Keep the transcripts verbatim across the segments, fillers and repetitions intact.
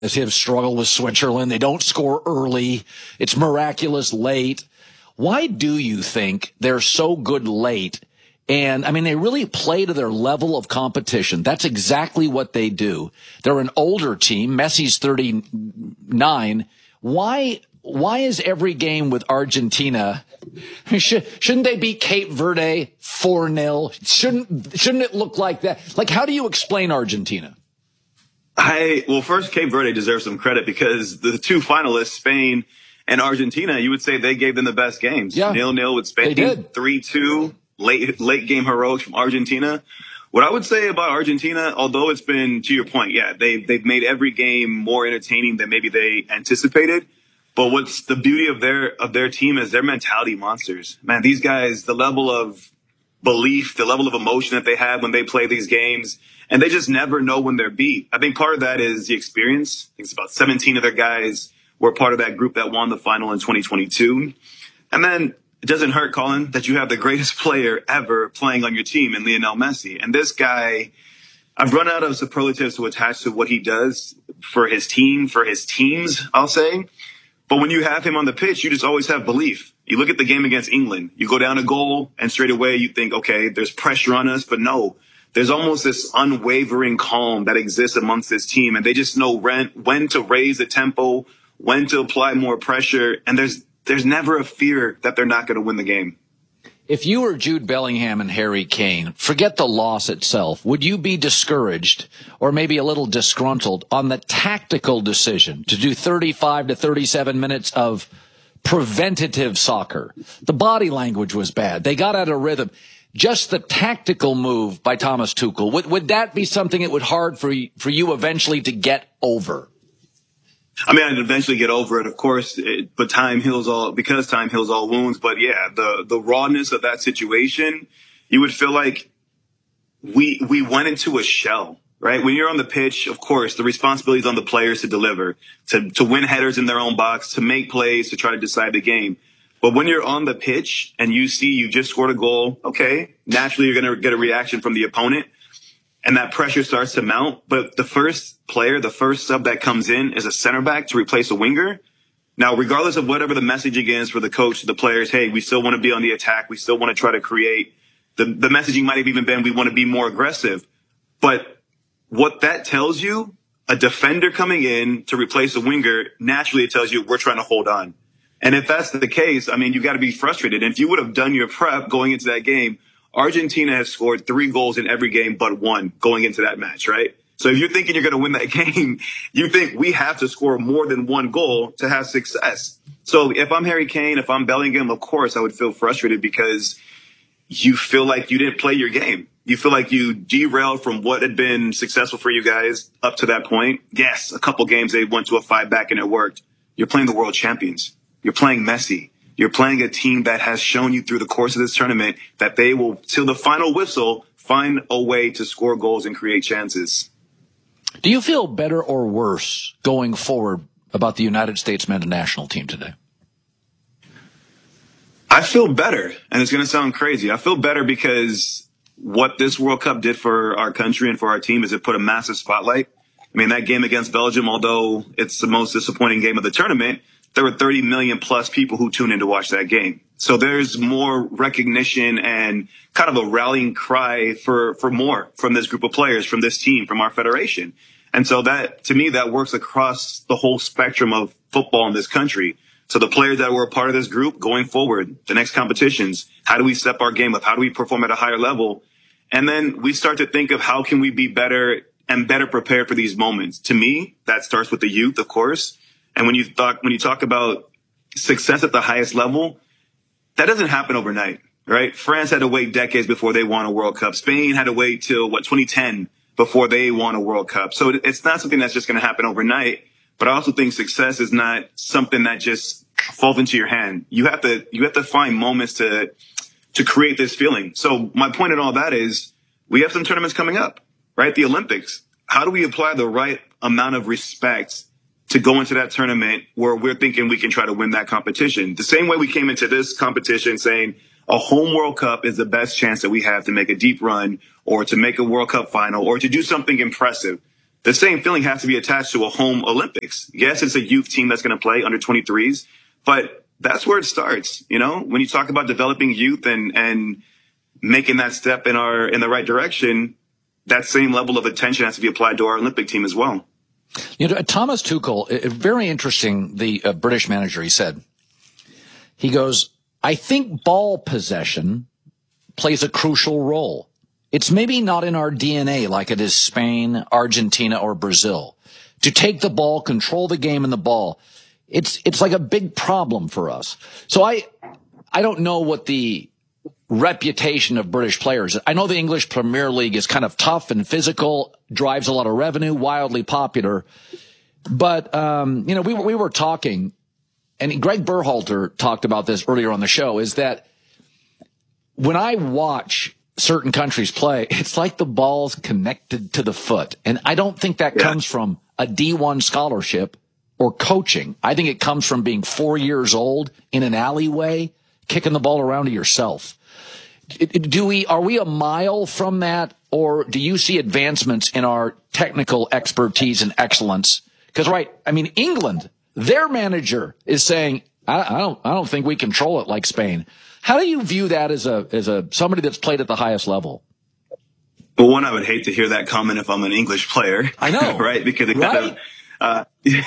have struggled with Switzerland. They don't score early. It's miraculous late. Why do you think they're so good late? And, I mean, they really play to their level of competition. That's exactly what they do. They're an older team. Messi's thirty-nine. Why, why is every game with Argentina, should, shouldn't they beat Cape Verde four nil? Shouldn't, shouldn't it look like that? Like, how do you explain Argentina? I, well, first, Cape Verde deserves some credit because the two finalists, Spain and Argentina, you would say they gave them the best games. Yeah, nil-nil with Spain. They did. three two. Late late game heroics from Argentina. What I would say about Argentina, although it's been, to your point, yeah, they've, they've made every game more entertaining than maybe they anticipated. But what's the beauty of their, of their team is their mentality monsters. Man, these guys, the level of belief, the level of emotion that they have when they play these games, and they just never know when they're beat. I think part of that is the experience. I think it's about seventeen of their guys were part of that group that won the final in twenty twenty-two. And then, it doesn't hurt, Colin, that you have the greatest player ever playing on your team in Lionel Messi. And this guy, I've run out of superlatives to attach to what he does for his team, for his teams, I'll say. But when you have him on the pitch, you just always have belief. You look at the game against England, you go down a goal and straight away you think, okay, there's pressure on us. But no, there's almost this unwavering calm that exists amongst this team. And they just know when to raise the tempo, when to apply more pressure. And there's There's never a fear that they're not going to win the game. If you were Jude Bellingham and Harry Kane, forget the loss itself. Would you be discouraged or maybe a little disgruntled on the tactical decision to do thirty-five to thirty-seven minutes of preventative soccer? The body language was bad. They got out of rhythm. Just the tactical move by Thomas Tuchel, would, would that be something it would hard for you, for you eventually to get over? I mean, I'd eventually get over it, of course, it, but time heals all, because time heals all wounds. But yeah, the, the rawness of that situation, you would feel like we, we went into a shell, right? When you're on the pitch, of course, the responsibility is on the players to deliver, to, to win headers in their own box, to make plays, to try to decide the game. But when you're on the pitch and you see you just scored a goal, okay, naturally you're going to get a reaction from the opponent. And that pressure starts to mount. But the first player, the first sub that comes in is a center back to replace a winger. Now, regardless of whatever the messaging is for the coach, the players, hey, we still want to be on the attack. We still want to try to create. The, the messaging might have even been we want to be more aggressive. But what that tells you, a defender coming in to replace a winger, naturally it tells you we're trying to hold on. And if that's the case, I mean, you got to be frustrated. And if you would have done your prep going into that game, Argentina has scored three goals in every game but one going into that match, right? So if you're thinking you're going to win that game, you think we have to score more than one goal to have success. So if I'm Harry Kane, if I'm Bellingham, of course, I would feel frustrated because you feel like you didn't play your game. You feel like you derailed from what had been successful for you guys up to that point. Yes, a couple games they went to a five back and it worked. You're playing the world champions. You're playing Messi. You're playing a team that has shown you through the course of this tournament that they will, till the final whistle, find a way to score goals and create chances. Do you feel better or worse going forward about the United States men's national team today? I feel better, and it's going to sound crazy. I feel better because what this World Cup did for our country and for our team is it put a massive spotlight. I mean, that game against Belgium, although it's the most disappointing game of the tournament, there were thirty million plus people who tuned in to watch that game. So there's more recognition and kind of a rallying cry for, for more from this group of players, from this team, from our federation. And so that, to me, that works across the whole spectrum of football in this country. So the players that were a part of this group going forward, the next competitions, how do we step our game up? How do we perform at a higher level? And then we start to think of how can we be better and better prepared for these moments. To me, that starts with the youth, of course. And when you talk, when you talk about success at the highest level, that doesn't happen overnight, right? France had to wait decades before they won a World Cup. Spain had to wait till, what, twenty ten before they won a World Cup. So it's not something that's just going to happen overnight. But I also think success is not something that just falls into your hand. You have to, you have to find moments to, to create this feeling. So my point in all that is we have some tournaments coming up, right? The Olympics. How do we apply the right amount of respect to go into that tournament where we're thinking we can try to win that competition? The same way we came into this competition saying a home World Cup is the best chance that we have to make a deep run or to make a World Cup final or to do something impressive. the same feeling has to be attached to a home Olympics. Yes, it's a youth team that's going to play under twenty-threes, but that's where it starts. You know, when you talk about developing youth and, and making that step in our, in the right direction, that same level of attention has to be applied to our Olympic team as well. You know, Thomas Tuchel, very interesting, the uh, British manager, he said, he goes, I think ball possession plays a crucial role. It's maybe not in our D N A like it is Spain, Argentina, or Brazil. To take the ball, control the game and the ball, it's it's like a big problem for us. So I I don't know what the reputation of British players. I know the English Premier League is kind of tough and physical, drives a lot of revenue, wildly popular. But um, you know, we we were talking, and Greg Berhalter talked about this earlier on the show, is that when I watch certain countries play, it's like the ball's connected to the foot. And I don't think that yeah. comes from a D one scholarship or coaching. I think it comes from being four years old in an alleyway, kicking the ball around to yourself. Do we, are we a mile from that, or do you see advancements in our technical expertise and excellence? Because, right, I mean, England, their manager is saying, I, I don't, I don't think we control it like Spain. How do you view that as a, as a, somebody that's played at the highest level? Well, one, I would hate to hear that comment if I'm an English player. I know. Right? Because it right? kind of, uh,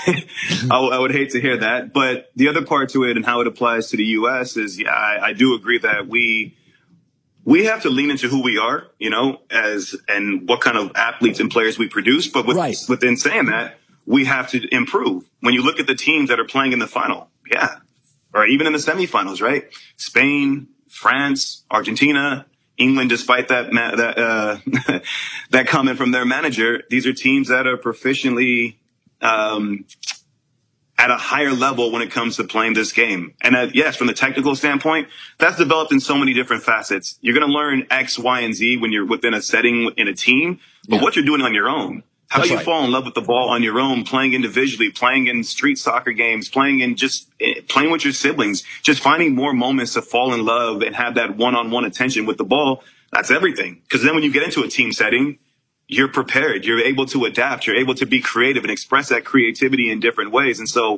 I, I would hate to hear that. But the other part to it and how it applies to the U S is, yeah, I, I do agree that we, we have to lean into who we are, you know, as, and what kind of athletes and players we produce. But with, right. within saying that, we have to improve. When you look at the teams that are playing in the final, yeah, or even in the semifinals, right? Spain, France, Argentina, England, despite that, that, uh, that comment from their manager, these are teams that are proficiently, um, at a higher level when it comes to playing this game. And uh, yes, from the technical standpoint, that's developed in so many different facets. You're going to learn X, Y, and Z when you're within a setting in a team, but yeah. what you're doing on your own. How That's you right. fall in love with the ball on your own, playing individually, playing in street soccer games, playing in just playing with your siblings, just finding more moments to fall in love and have that one-on-one attention with the ball. That's everything. Because then when you get into a team setting, you're prepared. You're able to adapt. You're able to be creative and express that creativity in different ways. And so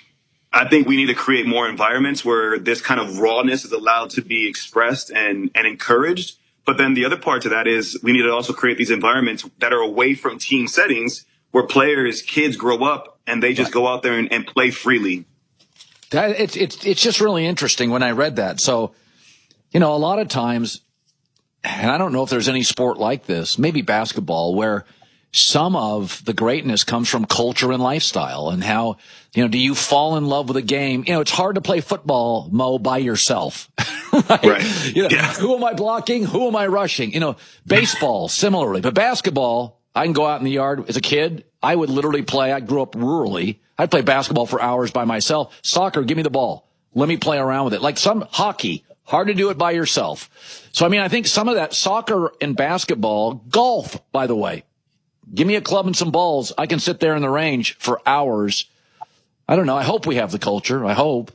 I think we need to create more environments where this kind of rawness is allowed to be expressed and, and encouraged. But then the other part to that is we need to also create these environments that are away from team settings where players, kids grow up and they just right. go out there and, and play freely. That, it's, it's, it's just really interesting when I read that. So, you know, a lot of times, and I don't know if there's any sport like this, maybe basketball, where some of the greatness comes from culture and lifestyle and how, you know, do you fall in love with a game? You know, it's hard to play football, Mo, by yourself. Right? Right. You know, yeah. Who am I blocking? Who am I rushing? You know, baseball, similarly. But basketball, I can go out in the yard as a kid. I would literally play. I grew up rurally. I'd play basketball for hours by myself. Soccer, give me the ball. Let me play around with it. Like some hockey, hard to do it by yourself. So, I mean, I think some of that soccer and basketball, golf, by the way, give me a club and some balls. I can sit there in the range for hours. I don't know. I hope we have the culture. I hope.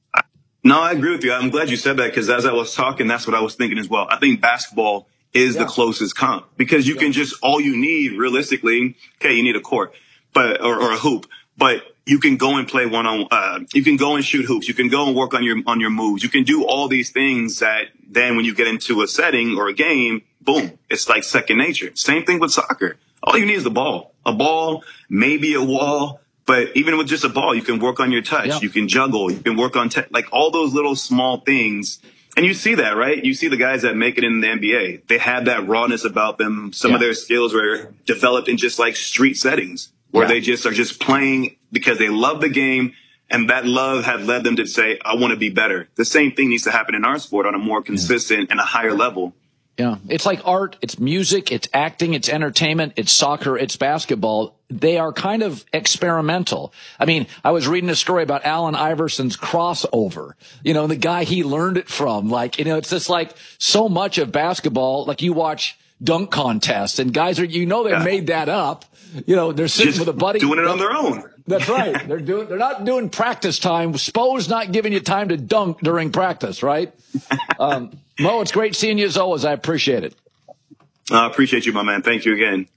No, I agree with you. I'm glad you said that because as I was talking, that's what I was thinking as well. I think basketball is yeah. the closest comp because you yeah. can just, all you need realistically, okay, you need a court, but, or, or a hoop, but you can go and play one on, uh, you can go and shoot hoops. You can go and work on your, on your moves. You can do all these things that then when you get into a setting or a game, boom, it's like second nature. Same thing with soccer. All you need is the ball, a ball, maybe a wall. But even with just a ball, you can work on your touch. Yeah. You can juggle. You can work on te- like all those little small things. And you see that, right? You see the guys that make it in the N B A. They have that rawness about them. Some yeah. of their skills were developed in just like street settings where yeah. they just are just playing because they love the game. And that love had led them to say, I want to be better. The same thing needs to happen in our sport on a more consistent yeah. and a higher level. Yeah. It's like art. It's music. It's acting. It's entertainment. It's soccer. It's basketball. They are kind of experimental. I mean, I was reading a story about Allen Iverson's crossover, you know, the guy he learned it from. Like, you know, it's just like so much of basketball, like you watch dunk contests and guys are, you know, they yeah. made that up. You know, they're sitting just with a buddy. Doing it on their own. That's right. They're doing, they're not doing practice time. Spo's not giving you time to dunk during practice, right? Um, Mo, it's great seeing you as always. I appreciate it. I uh, appreciate you, my man. Thank you again.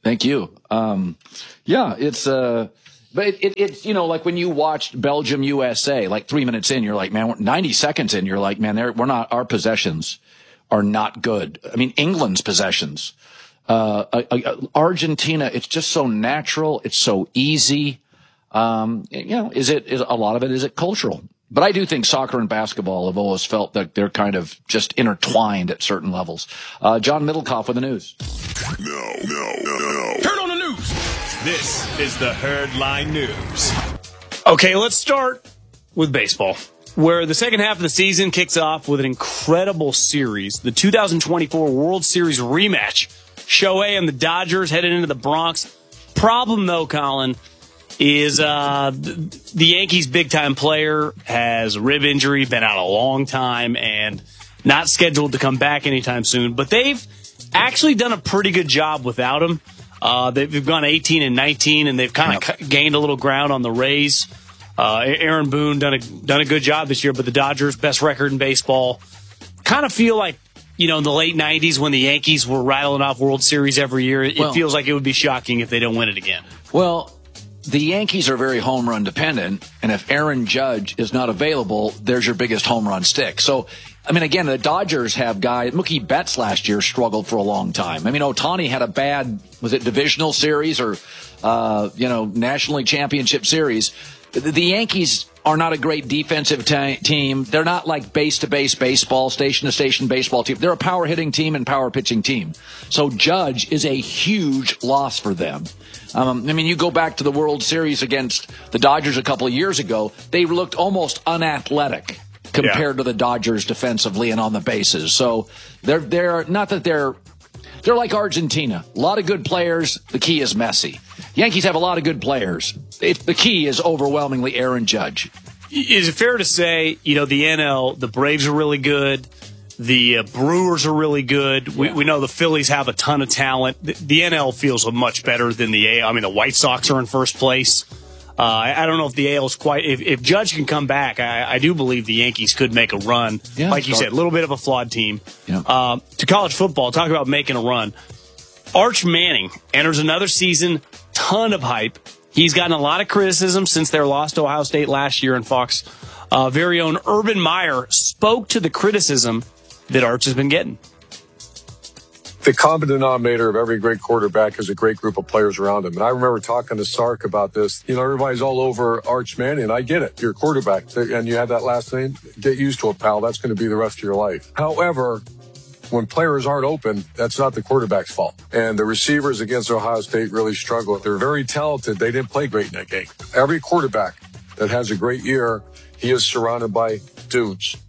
Thank you. Um, yeah, it's, uh, but it, it, it's, you know, like when you watched Belgium U S A, like three minutes in, you're like, man, ninety seconds in, you're like, man, they're, we're not, our possessions are not good. I mean, England's possessions, uh, uh, uh, Argentina, it's just so natural. It's so easy. Um, you know, is it, is a lot of it, is it cultural? But I do think soccer and basketball have always felt that they're kind of just intertwined at certain levels. Uh, John Middlecoff with the news. No, no, no, no. Turn on the news. This is the Herdline News. Okay, let's start with baseball, where the second half of the season kicks off with an incredible series. The two thousand twenty-four World Series rematch. Shohei and the Dodgers headed into the Bronx. Problem, though, Colin, is uh, the Yankees' big-time player has a rib injury, been out a long time, and not scheduled to come back anytime soon. But they've actually done a pretty good job without him. Uh, they've gone eighteen and nineteen, and they've kind of yep. gained a little ground on the Rays. Uh, Aaron Boone done a done a good job this year, but the Dodgers, best record in baseball. Kind of feel like, you know, in the late nineties when the Yankees were rattling off World Series every year, it well, feels like it would be shocking if they don't win it again. Well, the Yankees are very home run dependent, and if Aaron Judge is not available, there's your biggest home run stick. So, I mean, again, the Dodgers have guys. Mookie Betts last year struggled for a long time. I mean, Ohtani had a bad, was it divisional series or, uh, you know, National League Championship series. The, the Yankees are not a great defensive t- team. They're not like base-to-base baseball, station-to-station baseball team. They're a power-hitting team and power-pitching team. So Judge is a huge loss for them. Um, I mean, you go back to the World Series against the Dodgers a couple of years ago, they looked almost unathletic compared yeah. to the Dodgers defensively and on the bases. So they're, they're not that they're, they're like Argentina. A lot of good players. The key is Messi. Yankees have a lot of good players. It, the key is overwhelmingly Aaron Judge. Is it fair to say, you know, the N L, the Braves are really good. The uh, Brewers are really good. We, yeah. we know the Phillies have a ton of talent. The, the N L feels much better than the A L. I mean, the White Sox are in first place. Uh, I, I don't know if the A L is quite. If, if Judge can come back, I, I do believe the Yankees could make a run. Yeah, like you start. said, a little bit of a flawed team. Yeah. Uh, to college football, talk about making a run. Arch Manning enters another season, ton of hype. He's gotten a lot of criticism since their loss to Ohio State last year, and Fox uh, very own Urban Meyer spoke to the criticism that Arch has been getting. The common denominator of every great quarterback is a great group of players around him. And I remember talking to Sark about this. You know, everybody's all over Arch Manning, and I get it. You're a quarterback, and you have that last name. Get used to it, pal. That's going to be the rest of your life. However, when players aren't open, that's not the quarterback's fault. And the receivers against Ohio State really struggled. They're very talented. They didn't play great in that game. Every quarterback that has a great year, he is surrounded by dudes.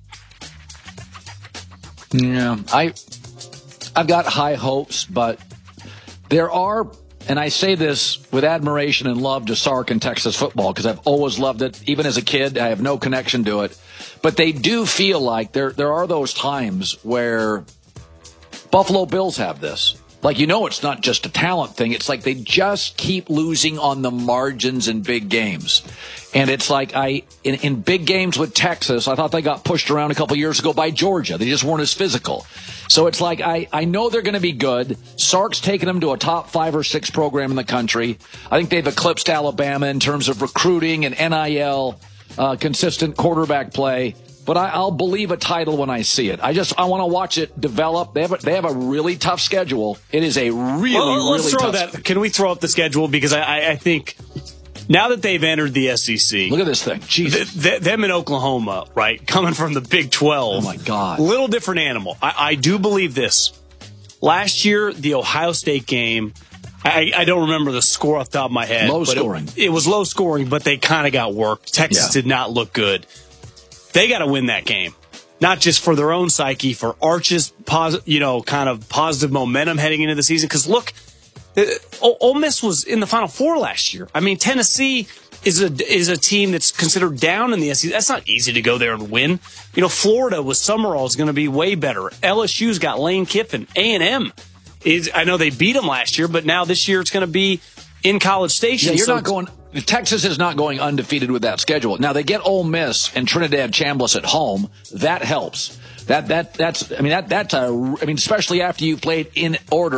Yeah, I, I've got high hopes, but there are, and I say this with admiration and love to Sark and Texas football because I've always loved it. Even as a kid, I have no connection to it. But they do feel like there there are those times where Buffalo Bills have this. Like, you know, it's not just a talent thing. It's like they just keep losing on the margins in big games. And it's like I, in, in big games with Texas, I thought they got pushed around a couple years ago by Georgia. They just weren't as physical. So it's like I, I know they're going to be good. Sark's taken them to a top five or six program in the country. I think they've eclipsed Alabama in terms of recruiting and N I L, uh, consistent quarterback play. But I, I'll believe a title when I see it. I just I want to watch it develop. They have a, they have a really tough schedule. It is a really well, let's really throw tough. That. Can we throw up the schedule because I, I, I think now that they've entered the S E C, look at this thing. Jesus. Th- th- them in Oklahoma, right, coming from the Big twelve. Oh my God, little different animal. I, I do believe this. Last year, the Ohio State game. I, I don't remember the score off the top of my head. Low but scoring. It, it was low scoring, but they kind of got worked. Texas yeah. did not look good. They got to win that game. Not just for their own psyche, for Arch's, posi- you know, kind of positive momentum heading into the season. Because look, Ole Miss was in the Final Four last year. I mean, Tennessee is a is a team that's considered down in the S E C. That's not easy to go there and win. You know, Florida with Summerall is going to be way better. L S U's got Lane Kiffin. A and M is. I know they beat them last year, but now this year it's going to be in College Station. Yeah, you're so not going. Texas is not going undefeated with that schedule. Now they get Ole Miss and Trinidad Chambliss at home. That helps. That that that's. I mean that that's a. I mean especially after you played in order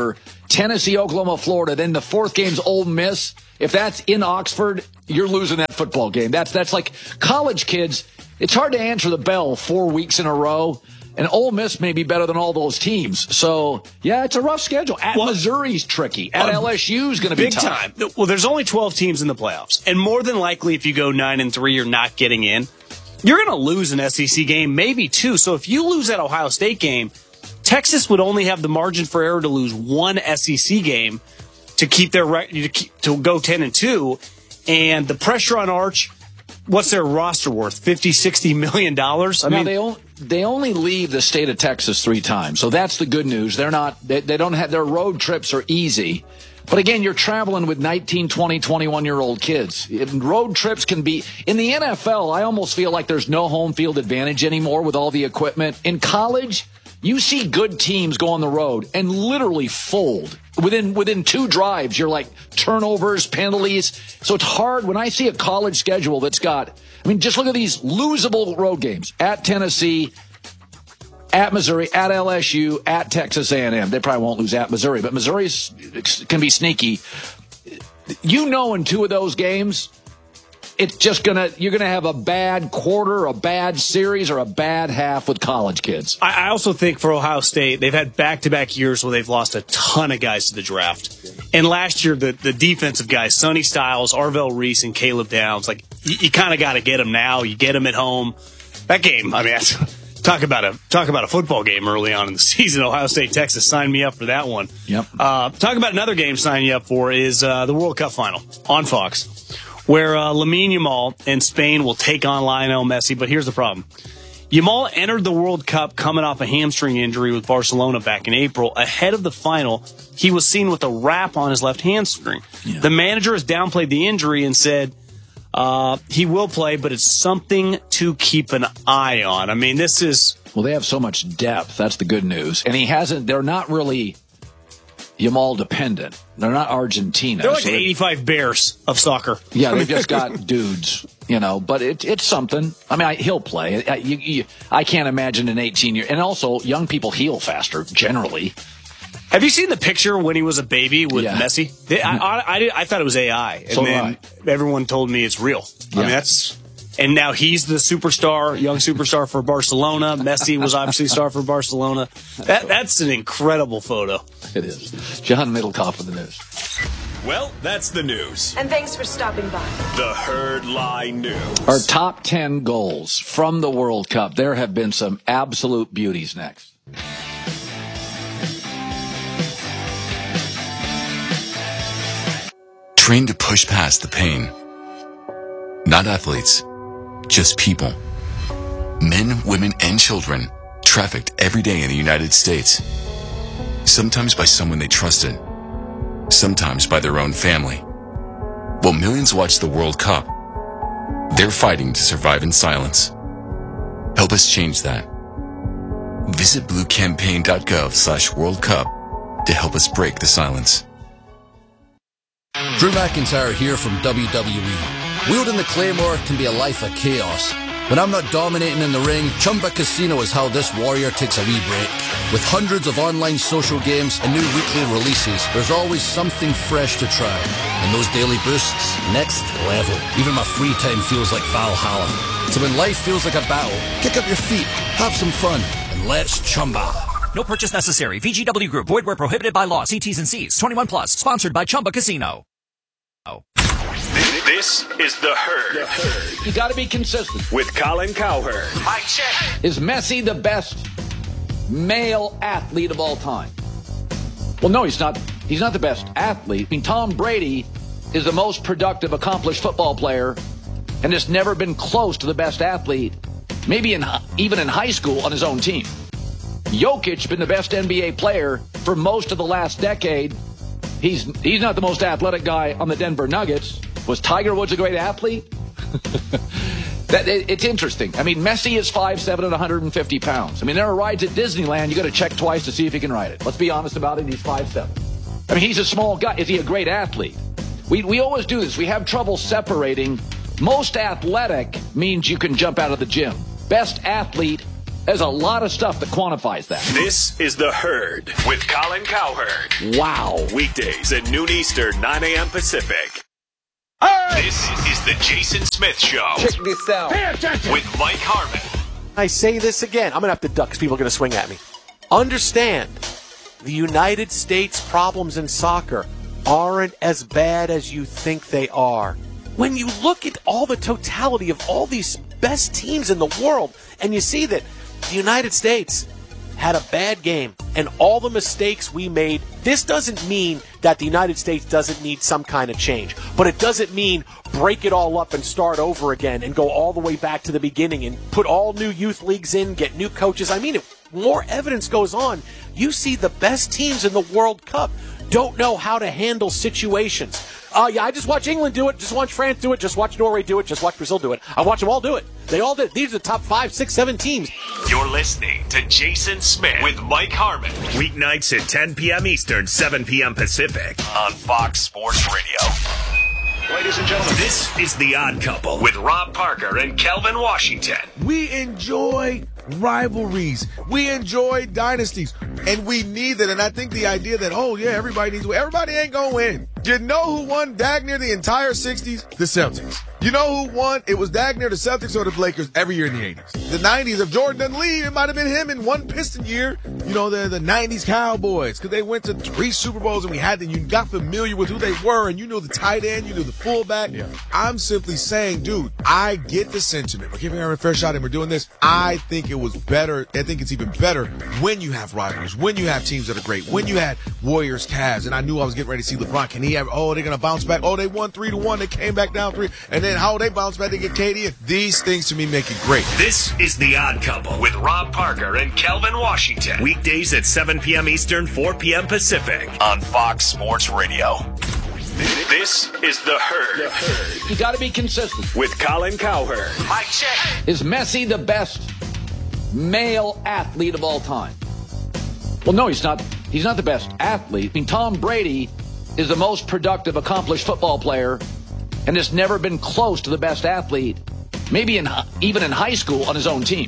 Tennessee, Oklahoma, Florida. Then the fourth game's Ole Miss. If that's in Oxford, you're losing that football game. That's that's like college kids. It's hard to answer the bell four weeks in a row. And Ole Miss may be better than all those teams. So, yeah, it's a rough schedule. At well, Missouri's tricky. At uh, L S U's going to be big tough. Time. Well, there's only twelve teams in the playoffs. And more than likely, if you go nine and three, you're not getting in. You're going to lose an S E C game, maybe two. So if you lose that Ohio State game, Texas would only have the margin for error to lose one S E C game to keep their to, keep, to go ten and two, and the pressure on Arch. What's their roster worth? fifty, sixty million dollars? I now, mean, they only, they only leave the state of Texas three times, so that's the good news. They're not. They, they don't have their road trips are easy. But again, you're traveling with nineteen, twenty, twenty-one-year-old kids. Road trips can be in the N F L. I almost feel like there's no home field advantage anymore with all the equipment. In college, you see good teams go on the road and literally fold. Within within two drives, you're like turnovers, penalties. So it's hard when I see a college schedule that's got, I mean, just look at these losable road games. At Tennessee, at Missouri, at L S U, at Texas A and M. They probably won't lose at Missouri, but Missouri can be sneaky. You know in two of those games, it's just going to, you're going to have a bad quarter, a bad series, or a bad half with college kids. I also think for Ohio State, they've had back-to-back years where they've lost a ton of guys to the draft. And last year, the, the defensive guys, Sonny Styles, Arvell Reese, and Caleb Downs, like, you, you kind of got to get them now. You get them at home. That game, I mean, that's, talk about a talk about a football game early on in the season. Ohio State, Texas, signed me up for that one. Yep. Uh, talk about another game signing you up for is uh, the World Cup final on Fox, where uh, Lamine Yamal and Spain will take on Lionel Messi. But here's the problem. Yamal entered the World Cup coming off a hamstring injury with Barcelona back in April. Ahead of the final, he was seen with a wrap on his left hamstring. Yeah. The manager has downplayed the injury and said uh, he will play, but it's something to keep an eye on. I mean, this is... Well, they have so much depth. That's the good news. And he hasn't... They're not really... Yamal dependent. They're not Argentina. They're like so the eighty-five Bears of soccer. Yeah, they've just got dudes, you know. But it, it's something. I mean, I, he'll play. I, you, you, I can't imagine an eighteen-year. And also, young people heal faster generally. Have you seen the picture when he was a baby with yeah. Messi? They, I, I, I, I thought it was A I, and so then everyone told me it's real. Yeah. I mean, that's. And now he's the superstar, young superstar for Barcelona. Messi was obviously a star for Barcelona. That, that's an incredible photo. It is. John Middlecoff with the news. Well, that's the news. And thanks for stopping by. The Herd Lie News. Our top ten goals from the World Cup. There have been some absolute beauties next. Train to push past the pain. Not athletes. Just people. Men, women, and children trafficked every day in the United States. Sometimes by someone they trusted. Sometimes by their own family. While millions watch the World Cup, they're fighting to survive in silence. Help us change that. Visit bluecampaign.gov slash World Cup to help us break the silence. Drew McIntyre here from W W E. Wielding the Claymore can be a life of chaos. When I'm not dominating in the ring, Chumba Casino is how this warrior takes a wee break. With hundreds of online social games and new weekly releases, there's always something fresh to try. And those daily boosts, next level. Even my free time feels like Valhalla. So when life feels like a battle, kick up your feet, have some fun, and let's Chumba. No purchase necessary. V G W Group. Void where prohibited by law. See T's and C's. twenty-one plus. Sponsored by Chumba Casino. Oh. This is The Herd. The Herd. You got to be consistent. With Colin Cowherd. Mic check. Is Messi the best male athlete of all time? Well, no, he's not. He's not the best athlete. I mean, Tom Brady is the most productive, accomplished football player, and has never been close to the best athlete, maybe in even in high school on his own team. Jokic been the best N B A player for most of the last decade. He's he's not the most athletic guy on the Denver Nuggets. Was Tiger Woods a great athlete? that it, It's interesting. I mean, Messi is five seven and one hundred fifty pounds. I mean, there are rides at Disneyland you got to check twice to see if he can ride it. Let's be honest about it. He's five seven. I mean, he's a small guy. Is he a great athlete? We we always do this. We have trouble separating. Most athletic means you can jump out of the gym. Best athlete There's a lot of stuff that quantifies that. This is The Herd with Colin Cowherd. Wow. Weekdays at noon Eastern, nine a.m. Pacific. This is the Jason Smith Show. Check this out. Pay attention. With Mike Harmon. I say this again. I'm going to have to duck because people are going to swing at me. Understand, the United States problems in soccer aren't as bad as you think they are. When you look at all the totality of all these best teams in the world, and you see that the United States had a bad game and all the mistakes we made, this doesn't mean that the United States doesn't need some kind of change. But it doesn't mean break it all up and start over again and go all the way back to the beginning and put all new youth leagues in, get new coaches. I mean, if more evidence goes on, you see the best teams in the World Cup don't know how to handle situations. Uh, yeah, I just watch England do it, just watch France do it, just watch Norway do it, just watch Brazil do it. I watch them all do it. They all did. These are the top five, six, seven teams. You're listening to Jason Smith with Mike Harmon. Weeknights at ten p.m. Eastern, seven p.m. Pacific on Fox Sports Radio. Ladies and gentlemen, this is The Odd Couple with Rob Parker and Kelvin Washington. We enjoy rivalries. We enjoy dynasties. And we need it. And I think the idea that, oh, yeah, everybody needs to win. Everybody ain't going to win. You know who won dag near the entire sixties? The Celtics. You know who won? It was dag near the Celtics or the Lakers every year in the eighties. The nineties, if Jordan doesn't leave, it might have been him in one Piston year. You know, the the nineties Cowboys, because they went to three Super Bowls and we had them. You got familiar with who they were, and you knew the tight end, you knew the fullback. Yeah. I'm simply saying, dude, I get the sentiment. We're giving Aaron a fair shot and we're doing this. I think it was better. I think it's even better when you have rivalries, when you have teams that are great, when you had Warriors, Cavs, and I knew I was getting ready to see LeBron. Can he have, oh, they're going to bounce back. Oh, they won three to one. They came back down three. And then how they bounce back, they get K D. These things to me make it great. This is The Odd Couple with Rob Parker and Kelvin Washington. Weekdays at seven p.m. Eastern, four p.m. Pacific on Fox Sports Radio. This is The Herd. The Herd. You got to be consistent. With Colin Cowherd. Mike check. Is Messi the best male athlete of all time? Well, no, he's not. He's not the best athlete. I mean, Tom Brady is the most productive, accomplished football player and has never been close to the best athlete, maybe in even in high school on his own team.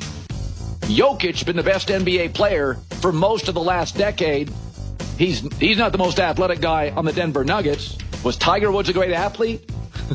Jokic been the best N B A player for most of the last decade. He's he's not the most athletic guy on the Denver Nuggets. Was Tiger Woods a great athlete?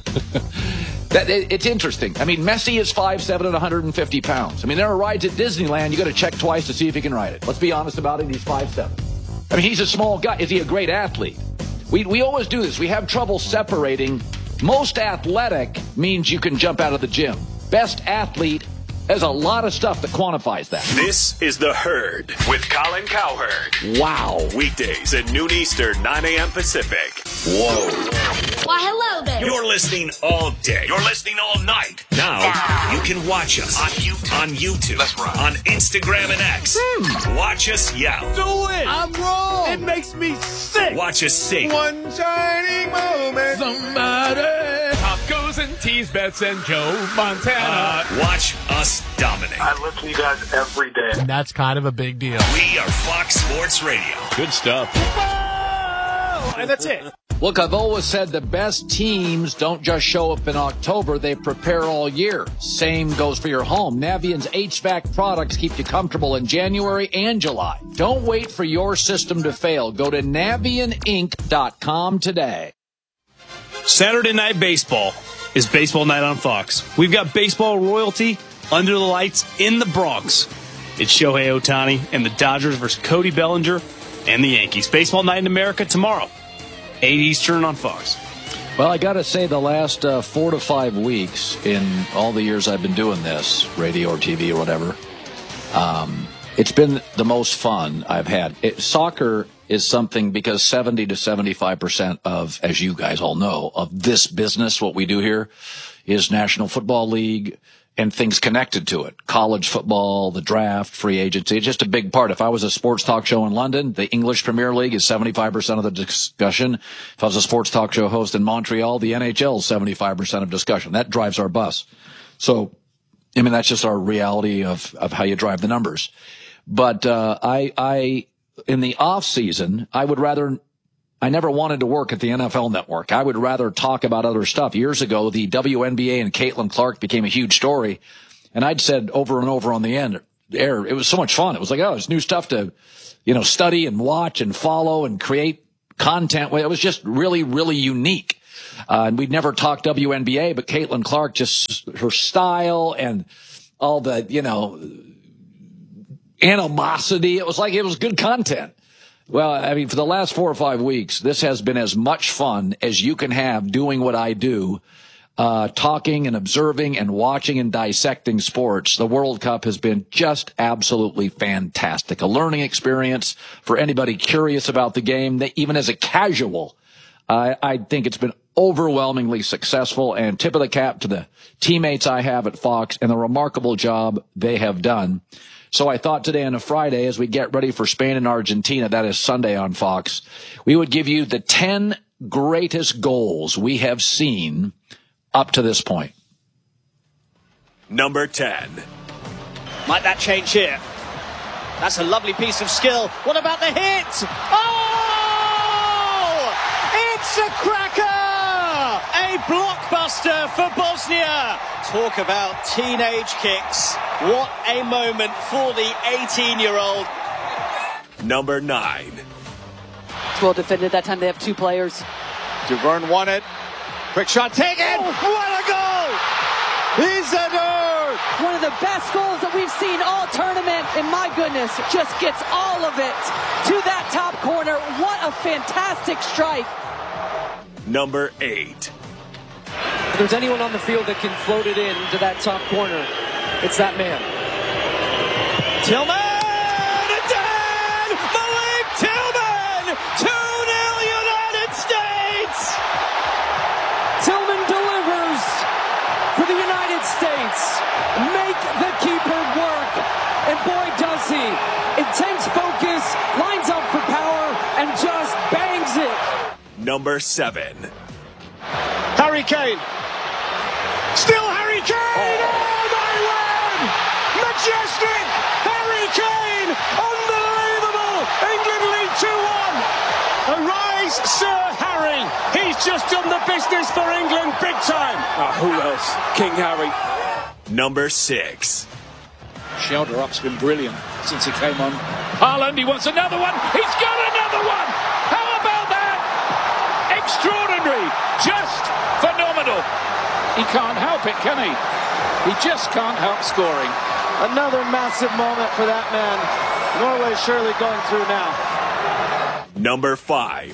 that it, It's interesting. I mean, Messi is five seven and one hundred fifty pounds. I mean, there are rides at Disneyland. You got to check twice to see if he can ride it. Let's be honest about it. He's five seven. I mean, he's a small guy. Is he a great athlete? We we always do this. We have trouble separating. Most athletic means you can jump out of the gym. Best athlete, there's a lot of stuff that quantifies that. This is The Herd with Colin Cowherd. Wow. Weekdays at noon Eastern, nine a.m. Pacific. Whoa. Why, hello there. You're listening all day. You're listening all night. Now, wow. You can watch us on YouTube, on, YouTube, That's right. on Instagram and X. Hmm. Watch us yell. Do it. I'm wrong. It makes me sick. Watch us sing. One shining moment. Somebody. Tacos and teas, bets and Joe Montana. Uh, watch us dominate. I listen to you guys every day. And that's kind of a big deal. We are Fox Sports Radio. Good stuff. Whoa! And that's it. Look, I've always said the best teams don't just show up in October, they prepare all year. Same goes for your home. Navient's H V A C products keep you comfortable in January and July. Don't wait for your system to fail. Go to Navient Inc dot com today. Saturday Night Baseball is baseball night on Fox. We've got baseball royalty under the lights in the Bronx. It's Shohei Ohtani and the Dodgers versus Cody Bellinger and the Yankees. Baseball night in America tomorrow, eight Eastern on Fox. Well, I got to say the last uh, four to five weeks in all the years I've been doing this, radio or T V or whatever, um, it's been the most fun I've had. It, soccer is something because seventy to seventy-five percent of, as you guys all know, of this business, what we do here, is National Football League and things connected to it. College football, the draft, free agency. It's just a big part. If I was a sports talk show in London, the English Premier League is seventy-five percent of the discussion. If I was a sports talk show host in Montreal, the N H L is seventy-five percent of discussion. That drives our bus. So, I mean, that's just our reality of, of how you drive the numbers. But, uh, I, I, in the off season, I would rather, I never wanted to work at the N F L Network. I would rather talk about other stuff. Years ago, the W N B A and Caitlin Clark became a huge story. And I'd said over and over on the end, air. It was so much fun. It was like, oh, it's new stuff to, you know, study and watch and follow and create content. It was just really, really unique. Uh, and we'd never talked W N B A, but Caitlin Clark, just her style and all the, you know, animosity. It was like, it was good content. Well, I mean, for the last four or five weeks, this has been as much fun as you can have doing what I do, uh, talking and observing and watching and dissecting sports. The World Cup has been just absolutely fantastic. A learning experience for anybody curious about the game, that even as a casual, uh, I think it's been overwhelmingly successful, and tip of the cap to the teammates I have at Fox and the remarkable job they have done. So I thought today on a Friday, as we get ready for Spain and Argentina, that is Sunday on Fox, we would give you the ten greatest goals we have seen up to this point. Number ten. Might that change here? That's a lovely piece of skill. What about the hit? Oh! It's a cracker! A blockbuster for Bosnia. Talk about teenage kicks. What a moment for the eighteen-year-old. Number nine. It's well defended. That time they have two players. Duvern won it. Quick shot taken. Oh, what a goal! Isidore! One of the best goals that we've seen all tournament. And my goodness, just gets all of it to that top corner. What a fantastic strike. Number eight. If there's anyone on the field that can float it in to that top corner, it's that man. Tillman! It's in! Malik Tillman! two nil United States! Tillman delivers for the United States. Make the keeper work. And boy, does he. Intense focus, lines up for power, and just bangs it. Number seven. Harry Kane. Still Harry Kane! Oh, my word! Majestic! Harry Kane! Unbelievable! England lead two one! Arise, Sir Harry! He's just done the business for England big time! Oh, who else? King Harry. Number six. Shelter up's been brilliant since he came on. Haaland, he wants another one! He's got another one! How about that? Extraordinary! Just phenomenal! He can't help it, can he? He just can't help scoring. Another massive moment for that man. Norway surely going through now. Number five.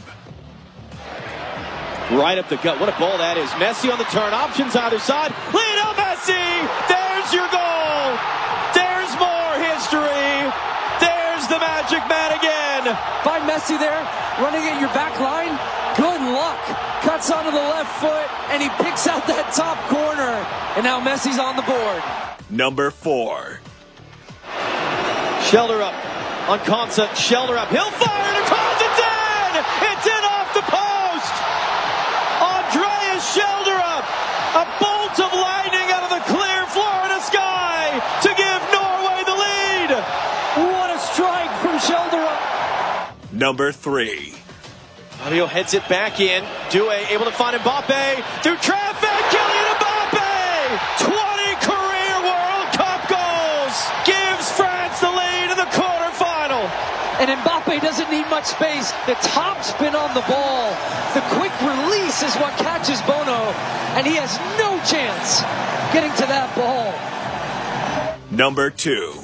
Right up the gut. What a ball that is. Messi on the turn. Options either side. Lionel Messi! There's your goal! There's more history! There's the magic man again! Find Messi there, running at your back line. Good luck. Cuts onto the left foot, and he picks out that top corner. And now Messi's on the board. Number four. Shelter up on concept. Shelter up. He'll fire and across. It's in! It's in off the post! Andreas Shelter up. A bolt of lightning out of the clear Florida sky to give Norway the lead. What a strike from Shelter up. Number three. Mario heads it back in. Due able to find Mbappe through traffic. Kylian Mbappe! twenty career World Cup goals! Gives France the lead in the quarterfinal. And Mbappe doesn't need much space. The top spin on the ball. The quick release is what catches Bono. And he has no chance getting to that ball. Number two.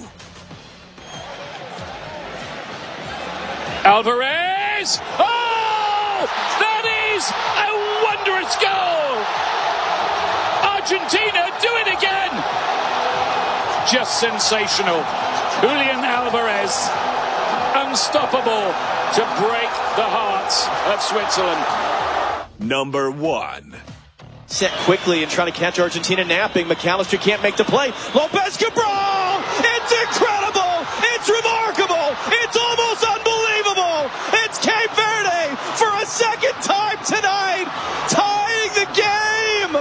Alvarez! Oh! That is a wondrous goal! Argentina do it again! Just sensational. Julian Alvarez, unstoppable to break the hearts of Switzerland. Number one. Set quickly and trying to catch Argentina napping. McAllister can't make the play. Lopez Cabral! It's incredible! It's remarkable! It's almost unbelievable! It's Cape Verde for a second time tonight, tying the game!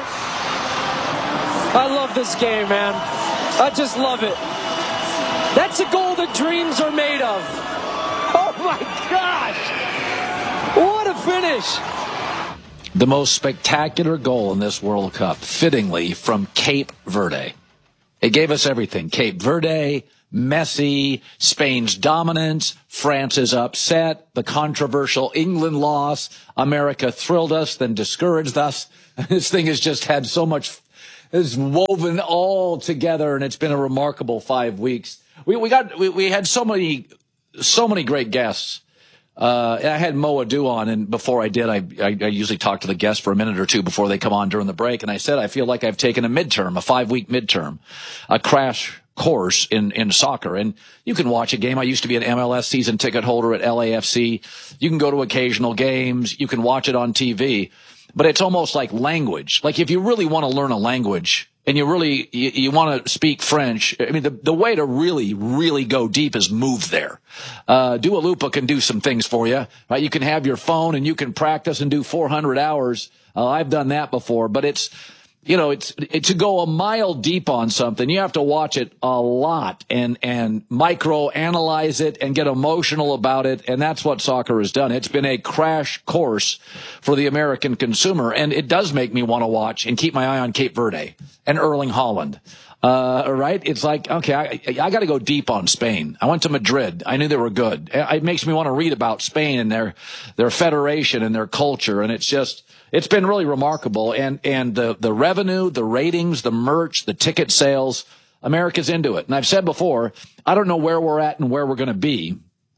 I love this game, man. I just love it. That's a goal that dreams are made of. Oh my gosh! What a finish! The most spectacular goal in this World Cup, fittingly, from Cape Verde. It gave us everything. Cape Verde, Messi, Spain's dominance, France is upset, the controversial England loss, America thrilled us, then discouraged us. This thing has just had so much, it's woven all together, and it's been a remarkable five weeks. We, we got, we, we had so many, so many great guests. Uh, and I had Mo Adu on, and before I did, I, I, I usually talk to the guests for a minute or two before they come on during the break. And I said, I feel like I've taken a midterm, a five week midterm, a crash course in, in soccer. And you can watch a game. I used to be an M L S season ticket holder at L A F C. You can go to occasional games. You can watch it on T V, but it's almost like language. Like if you really want to learn a language, and you really, you, you want to speak French, I mean, the, the way to really, really go deep is move there. Uh, Dua Lipa can do some things for you, right? You can have your phone and you can practice and do four hundred hours. Uh, I've done that before, but it's, you know, it's, it, to go a mile deep on something, you have to watch it a lot and, and micro analyze it and get emotional about it. And that's what soccer has done. It's been a crash course for the American consumer. And it does make me want to watch and keep my eye on Cape Verde and Erling Haaland. Uh, right? It's like, okay, I, I got to go deep on Spain. I went to Madrid. I knew they were good. It makes me want to read about Spain and their, their federation and their culture. And it's just, it's been really remarkable. And, and the, the revenue, the ratings, the merch, the ticket sales, America's into it. And I've said before, I don't know where we're at and where we're going to be.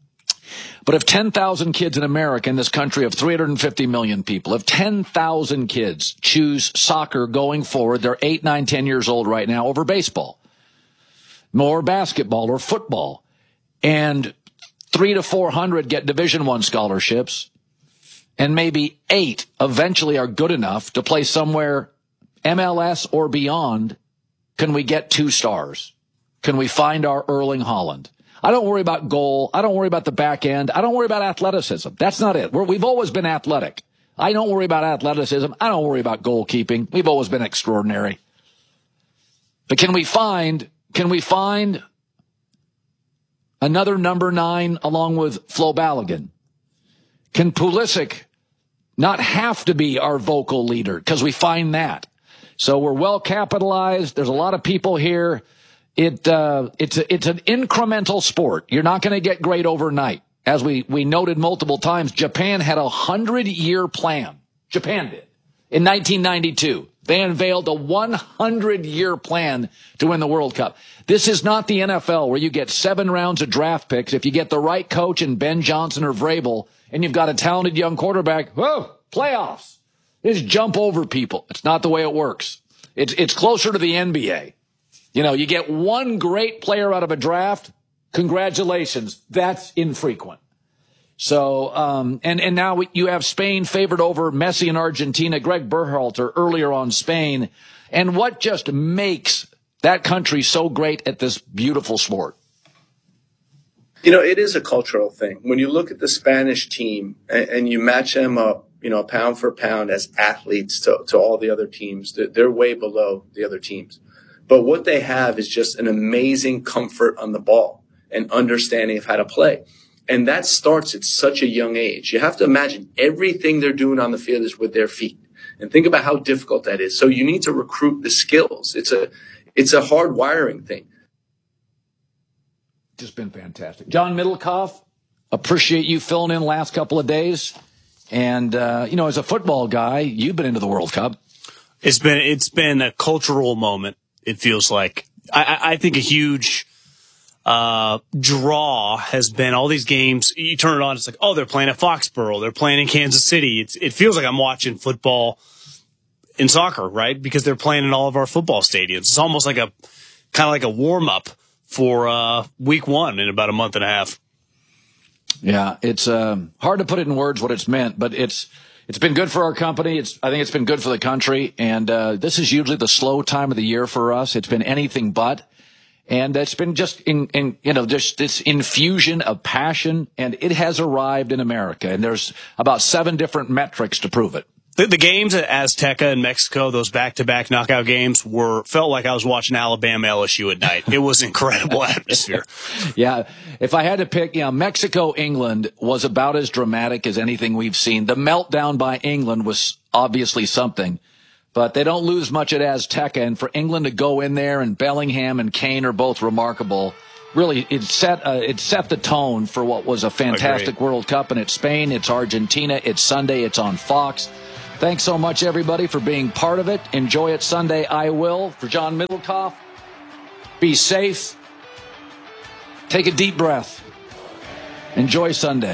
But if ten thousand kids in America, in this country of three hundred fifty million people, if ten thousand kids choose soccer going forward, they're eight, nine, ten years old right now, over baseball, or basketball, or football, and three to four hundred get Division One scholarships, and maybe eight eventually are good enough to play somewhere M L S or beyond, can we get two stars? Can we find our Erling Haaland? I don't worry about goal. I don't worry about the back end. I don't worry about athleticism. That's not it. We're, we've always been athletic. I don't worry about athleticism. I don't worry about goalkeeping. We've always been extraordinary. But can we find, can we find another number nine along with Flo Balogun? Can Pulisic not have to be our vocal leader? Because we find that. So we're well capitalized. There's a lot of people here. It, uh, it's a, it's an incremental sport. You're not going to get great overnight. As we, we noted multiple times, Japan had a hundred year plan. Japan did. In nineteen ninety-two, they unveiled a one hundred year plan to win the World Cup. This is not the N F L where you get seven rounds of draft picks. If you get the right coach in Ben Johnson or Vrabel, and you've got a talented young quarterback, whoa, playoffs. Just jump over people. It's not the way it works. It's, it's closer to the N B A. You know, you get one great player out of a draft. Congratulations. That's infrequent. So, um, and, and now you have Spain favored over Messi and Argentina. Greg Berhalter earlier on Spain. And what just makes that country so great at this beautiful sport? You know, it is a cultural thing. When you look at the Spanish team and, and you match them up, you know, pound for pound as athletes to, to all the other teams, they're, they're way below the other teams. But what they have is just an amazing comfort on the ball and understanding of how to play. And that starts at such a young age. You have to imagine everything they're doing on the field is with their feet. And think about how difficult that is. So you need to recruit the skills. It's a, it's a hard wiring thing. Just been fantastic. John Middlecoff, appreciate you filling in the last couple of days. And, uh, you know, as a football guy, you've been into the World Cup. It's been, it's been a cultural moment. It feels like. I, I think a huge uh draw has been all these games. You turn it on, it's like, oh, they're playing at Foxborough, they're playing in Kansas City. It's it feels like I'm watching football in soccer, right? Because they're playing in all of our football stadiums. It's almost like a kind of like a warm up for uh week one in about a month and a half. Yeah, it's um hard to put it in words what it's meant, but it's It's been good for our company. It's, I think it's been good for the country. And, uh, this is usually the slow time of the year for us. It's been anything but. And it's been just in, in, you know, just this infusion of passion, and it has arrived in America. And there's about seven different metrics to prove it. The, the games at Azteca in Mexico, those back-to-back knockout games, were felt like I was watching Alabama L S U at night. It was an incredible atmosphere. Yeah. If I had to pick, you know, Mexico, England was about as dramatic as anything we've seen. The meltdown by England was obviously something, but they don't lose much at Azteca. And for England to go in there, and Bellingham and Kane are both remarkable. really, it set uh, it set the tone for what was a fantastic Agreed. World Cup, and it's Spain, it's Argentina, it's Sunday, it's on Fox. Thanks so much, everybody, for being part of it. Enjoy it Sunday. I will. For John Middlecoff, be safe. Take a deep breath. Enjoy Sunday.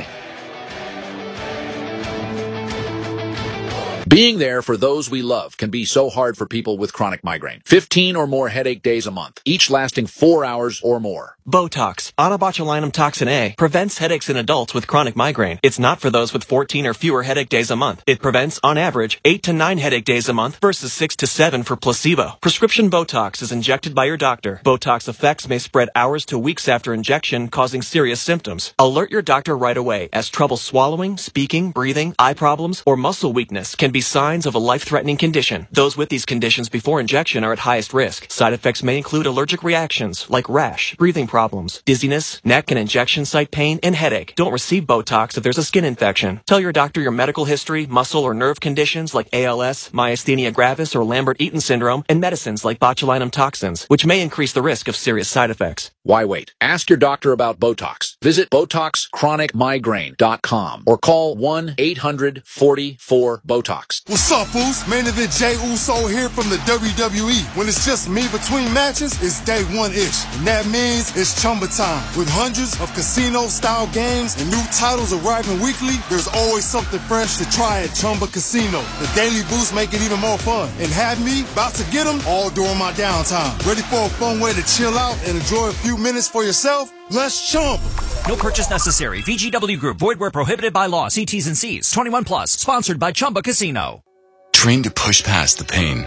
Being there for those we love can be so hard for people with chronic migraine. fifteen or more headache days a month, each lasting four hours or more. Botox, onabotulinum toxin A, prevents headaches in adults with chronic migraine. It's not for those with fourteen or fewer headache days a month. It prevents, on average, eight to nine headache days a month versus six to seven for placebo. Prescription Botox is injected by your doctor. Botox effects may spread hours to weeks after injection, causing serious symptoms. Alert your doctor right away, as trouble swallowing, speaking, breathing, eye problems, or muscle weakness can be signs of a life-threatening condition. Those with these conditions before injection are at highest risk. Side effects may include allergic reactions like rash, breathing problems, dizziness, neck and injection site pain, and headache. Don't receive Botox if there's a skin infection. Tell your doctor your medical history, muscle or nerve conditions like A L S, myasthenia gravis, or Lambert-Eaton syndrome, and medicines like botulinum toxins, which may increase the risk of serious side effects. Why wait? Ask your doctor about Botox. Visit Botox Chronic Migraine dot com or call one eight hundred forty-four BOTOX. What's up, Foos? Man event Jay Uso here from the W W E. When it's just me between matches, it's day one-ish. And that means it's Chumba time. With hundreds of casino-style games and new titles arriving weekly, there's always something fresh to try at Chumba Casino. The daily boosts make it even more fun. And have me about to get them all during my downtime. Ready for a fun way to chill out and enjoy a few minutes for yourself? Let's Chumba. No purchase necessary. V G W Group. Void where prohibited by law. See T's and C's. twenty-one plus. Sponsored by Chumba Casino. Train to push past the pain.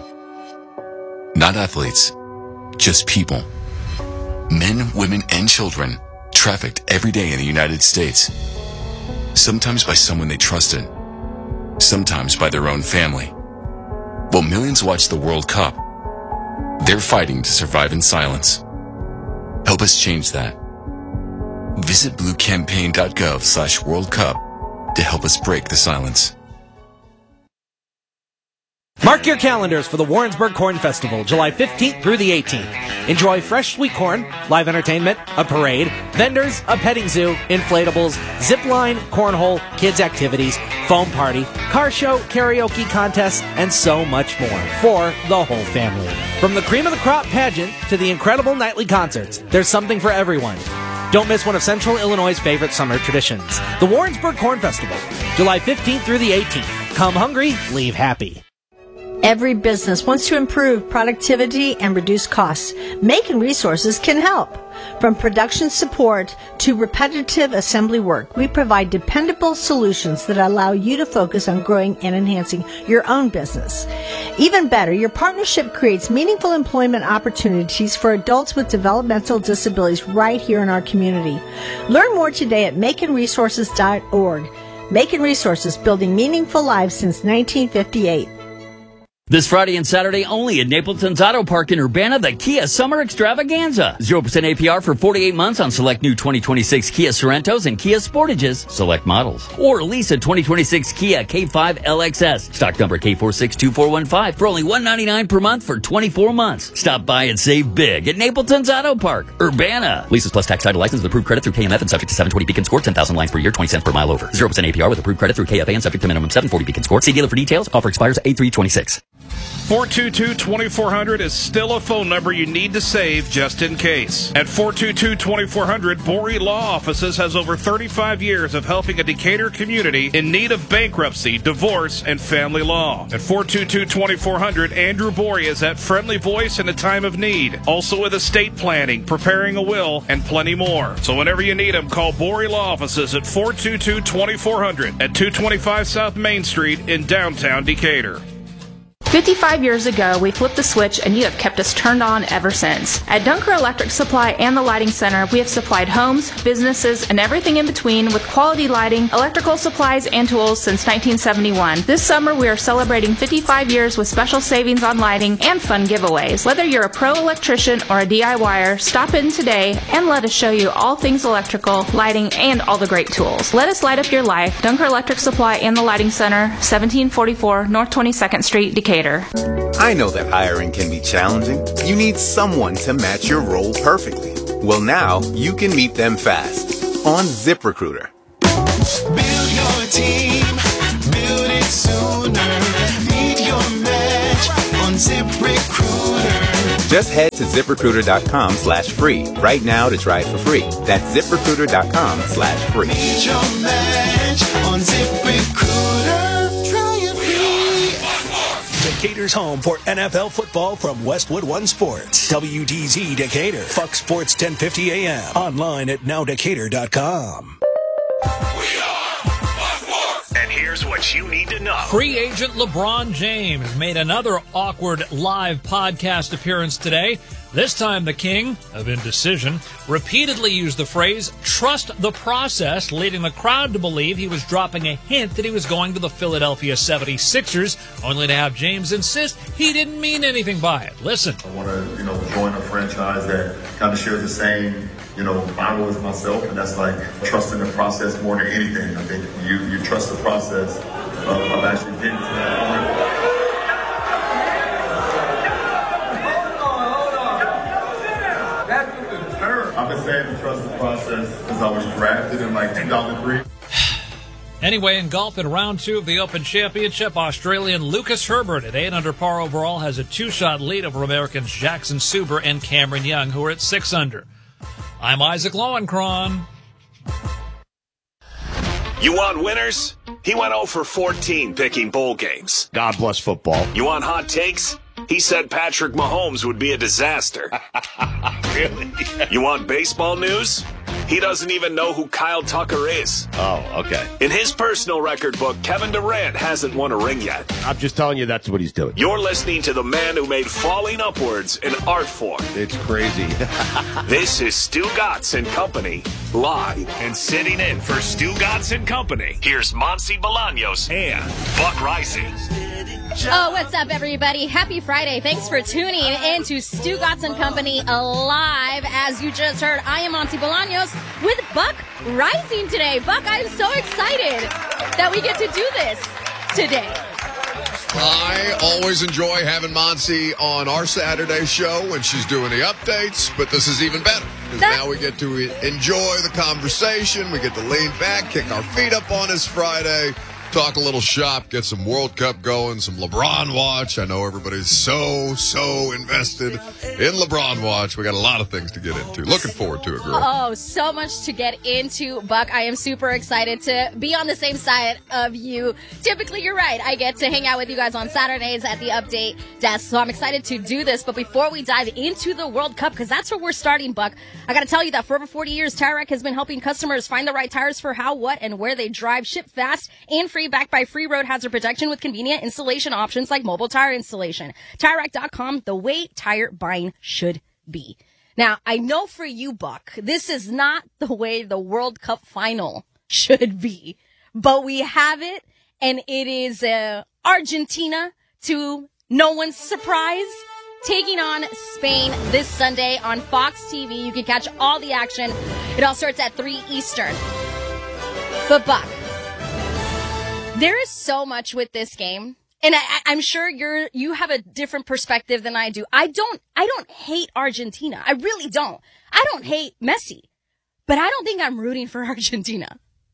Not athletes, just people. Men, women, and children trafficked every day in the United States. Sometimes by someone they trusted. Sometimes by their own family. While millions watch the World Cup, they're fighting to survive in silence. Help us change that. Visit bluecampaign.gov slash World Cup to help us break the silence. Mark your calendars for the Warrensburg Corn Festival, July fifteenth through the eighteenth. Enjoy fresh sweet corn, live entertainment, a parade, vendors, a petting zoo, inflatables, zip line, cornhole, kids activities, foam party, car show, karaoke contest, and so much more for the whole family. From the cream of the crop pageant to the incredible nightly concerts, there's something for everyone. Don't miss one of Central Illinois' favorite summer traditions, the Warrensburg Corn Festival, July fifteenth through the eighteenth. Come hungry, leave happy. Every business wants to improve productivity and reduce costs. Macon Resources can help. From production support to repetitive assembly work, we provide dependable solutions that allow you to focus on growing and enhancing your own business. Even better, your partnership creates meaningful employment opportunities for adults with developmental disabilities right here in our community. Learn more today at macon resources dot org. Macon Resources, building meaningful lives since nineteen fifty-eight. This Friday and Saturday only at Napleton's Auto Park in Urbana, the Kia Summer Extravaganza. zero percent A P R for forty-eight months on select new twenty twenty-six Kia Sorentos and Kia Sportages, select models. Or lease a twenty twenty-six Kia K five L X S, stock number K four six two four one five, for only one hundred ninety-nine dollars per month for twenty-four months. Stop by and save big at Napleton's Auto Park, Urbana. Leases plus tax title license with approved credit through K M F and subject to seven twenty Beacon score, ten thousand lines per year, twenty cents per mile over. zero percent A P R with approved credit through K F A and subject to minimum seven forty Beacon score. See dealer for details. Offer expires eight three twenty-six. four two two, two four zero zero is still a phone number you need to save just in case. At four two two, two four zero zero, Borey Law Offices has over thirty-five years of helping a Decatur community in need of bankruptcy, divorce, and family law. At four two two, two four zero zero, Andrew Borey is that friendly voice in a time of need. Also with estate planning, preparing a will, and plenty more. So whenever you need him, call Borey Law Offices at four two two, two four zero zero at two twenty-five South Main Street in downtown Decatur. fifty-five years ago, we flipped the switch and you have kept us turned on ever since. At Dunker Electric Supply and the Lighting Center, we have supplied homes, businesses, and everything in between with quality lighting, electrical supplies, and tools since nineteen seventy-one. This summer, we are celebrating fifty-five years with special savings on lighting and fun giveaways. Whether you're a pro electrician or a D I Y er, stop in today and let us show you all things electrical, lighting, and all the great tools. Let us light up your life. Dunker Electric Supply and the Lighting Center, seventeen forty-four North twenty-second Street, Decatur. I know that hiring can be challenging. You need someone to match your role perfectly. Well, now you can meet them fast on ZipRecruiter. Build your team, build it sooner. Meet your match on ZipRecruiter. Just head to ZipRecruiter.com slash free right now to try it for free. That's ZipRecruiter.com slash free. Meet your match on ZipRecruiter. Try it free. Decatur's home for N F L football from Westwood One Sports. W D Z Decatur. Fox Sports ten fifty A M. Online at now decatur dot com. And here's what you need to know. Free agent LeBron James made another awkward live podcast appearance today. This time the king of indecision repeatedly used the phrase, trust the process, leading the crowd to believe he was dropping a hint that he was going to the Philadelphia seventy-sixers, only to have James insist he didn't mean anything by it. Listen. I want to, you know, join a franchise that kind of shares the same, you know, Bible as myself, and that's like trusting the process more than anything. I think you, you trust the process of, of actually getting to that point. I've been saying to trust the process since I was drafted in like two thousand three. Anyway, in golf in round two of the Open Championship, Australian Lucas Herbert at eight under par overall has a two-shot lead over Americans Jackson Suber and Cameron Young, who are at six under. I'm Isaac Lowenkron. You want winners? He went oh for fourteen picking bowl games. God bless football. You want hot takes? He said Patrick Mahomes would be a disaster. Really? You want baseball news? He doesn't even know who Kyle Tucker is. Oh, okay. In his personal record book, Kevin Durant hasn't won a ring yet. I'm just telling you that's what he's doing. You're listening to the man who made falling upwards an art form. It's crazy. This is Stu Gatz and Company, live and sitting in for Stu Gatz and Company. Here's Monsi Bolaños and Buck Rising. Oh, what's up, everybody? Happy Friday. Thanks for tuning in to Stu Gatz and Company live. As you just heard, I am Monty Bolaños with Buck Rising today. Buck, I'm so excited that we get to do this today. I always enjoy having Monsi on our Saturday show when she's doing the updates, but this is even better because now we get to enjoy the conversation. We get to lean back, kick our feet up on this Friday, talk a little shop, get some World Cup going, some LeBron watch. I know everybody's so, so invested in LeBron watch. We got a lot of things to get into. Looking forward to it, girl. Oh, so much to get into, Buck. I am super excited to be on the same side of you. Typically, you're right. I get to hang out with you guys on Saturdays at the update desk, so I'm excited to do this. But before we dive into the World Cup, because that's where we're starting, Buck, I got to tell you that for over forty years, Tire Rack has been helping customers find the right tires for how, what, and where they drive. Ship fast and free. Backed by free road hazard protection with convenient installation options like mobile tire installation. Tire Rack dot com, the way tire buying should be. Now, I know for you, Buck, this is not the way the World Cup final should be, but we have it, and it is uh, Argentina, to no one's surprise, taking on Spain this Sunday on Fox T V. You can catch all the action. It all starts at three Eastern. But, Buck, there is so much with this game, and I, I'm sure you're you have a different perspective than I do. I don't I don't hate Argentina. I really don't. I don't hate Messi, but I don't think I'm rooting for Argentina.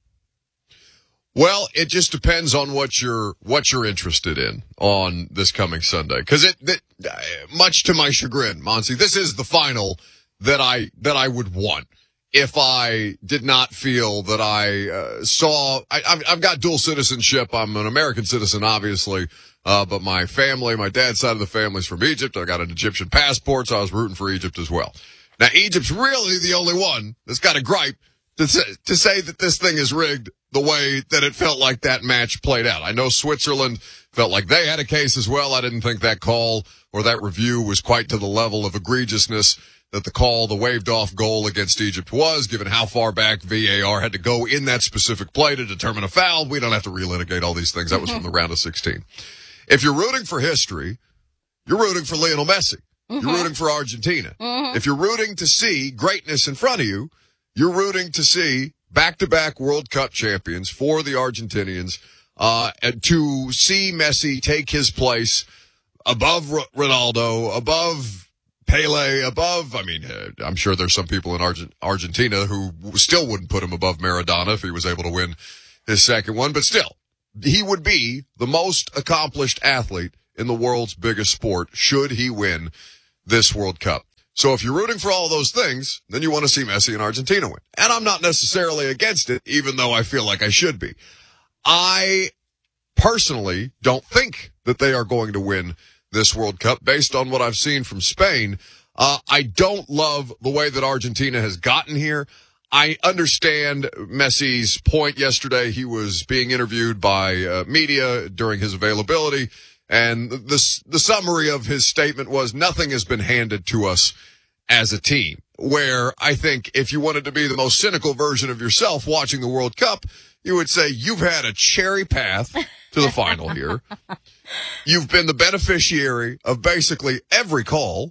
Well, it just depends on what you're what you're interested in on this coming Sunday. Because it, it, much to my chagrin, Monsi, this is the final that I that I would want. If I did not feel that I uh, saw, I, I've, I've got dual citizenship. I'm an American citizen, obviously, uh, but my family, my dad's side of the family is from Egypt. I got an Egyptian passport, so I was rooting for Egypt as well. Now, Egypt's really the only one that's got a gripe to say, to say that this thing is rigged the way that it felt like that match played out. I know Switzerland felt like they had a case as well. I didn't think that call or that review was quite to the level of egregiousness that the call, the waved off goal against Egypt was, given how far back V A R had to go in that specific play to determine a foul. We don't have to relitigate all these things. That was from the round of sixteen. If you're rooting for history, you're rooting for Lionel Messi. Mm-hmm. You're rooting for Argentina. Mm-hmm. If you're rooting to see greatness in front of you, you're rooting to see back-to-back World Cup champions for the Argentinians, uh, and to see Messi take his place above R- Ronaldo, above Pele above. I mean, uh, I'm sure there's some people in Argent- Argentina who still wouldn't put him above Maradona if he was able to win his second one. But still, he would be the most accomplished athlete in the world's biggest sport should he win this World Cup. So if you're rooting for all of those things, then you want to see Messi and Argentina win. And I'm not necessarily against it, even though I feel like I should be. I personally don't think that they are going to win this World Cup based on what I've seen from Spain. Uh, I don't love the way that Argentina has gotten here. I understand Messi's point yesterday. He was being interviewed by uh, media during his availability, and the, the summary of his statement was nothing has been handed to us as a team, where I think if you wanted to be the most cynical version of yourself watching the World Cup, you would say you've had a cherry path to the final here. You've been the beneficiary of basically every call.